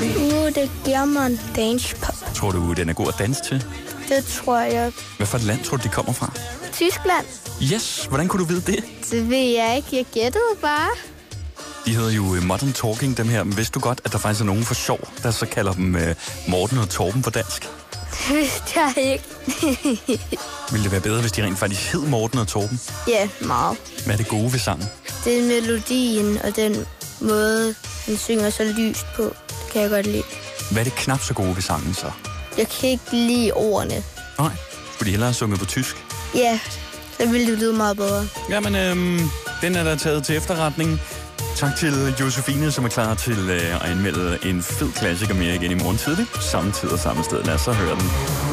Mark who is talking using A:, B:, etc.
A: Det giver mig en dansk pop.
B: Tror du, den er god at danse til?
A: Det tror jeg.
B: Hvad for et land tror du, de kommer fra?
A: Tyskland.
B: Yes, hvordan kunne du vide det?
A: Det ved jeg ikke. Jeg gættede bare.
B: De hedder jo Modern Talking, dem her. Men vidste du godt, at der faktisk er nogen for sjov, der så kalder dem Morten og Torben på dansk?
A: Det vidste jeg ikke.
B: Ville det være bedre, hvis de rent faktisk hed Morten og Torben?
A: Ja, meget.
B: Hvad er det gode ved sangen?
A: Det er melodien og den måde, han synger så lyst på. Det kan jeg godt lide.
B: Hvad er det knap så gode ved sangen så?
A: Jeg kan ikke lide ordene.
B: Nej, skulle de hellere have sunget på tysk?
A: Ja, så ville det lyde meget bedre.
B: Jamen, den er der taget til efterretning. Tak til Josefine, som er klar til at anmelde en fed klassiker mere igen i morgen tidlig. Samme tid og samme sted. Lad os så høre den.